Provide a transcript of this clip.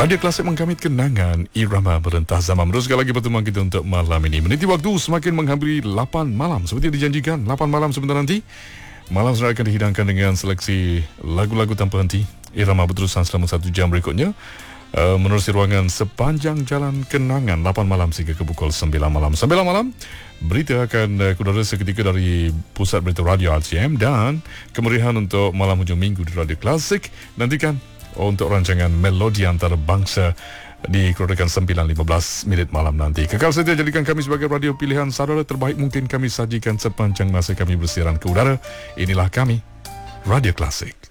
Radio Klasik mengkamit kenangan irama merentah zaman. Meneruskan lagi pertemuan kita untuk malam ini. Meniti waktu semakin menghampiri 8 malam. Seperti dijanjikan, 8 malam sebentar nanti. Malam sudah akan dihidangkan dengan seleksi lagu-lagu tanpa henti. Irama berterusan selama 1 jam berikutnya. Menerusi ruangan sepanjang jalan kenangan 8 malam sehingga ke pukul 9 malam. 9 malam, berita akan kudara seketika dari Pusat Berita Radio RTM dan kemeriahan untuk malam hujung minggu di Radio Klasik. Nantikan untuk rancangan Melodi Antarabangsa dikeluarkan 9.15 minit malam nanti. Kekal setia jadikan kami sebagai radio pilihan saudara terbaik mungkin kami sajikan sepanjang masa kami bersiaran ke udara. Inilah kami, Radio Klasik.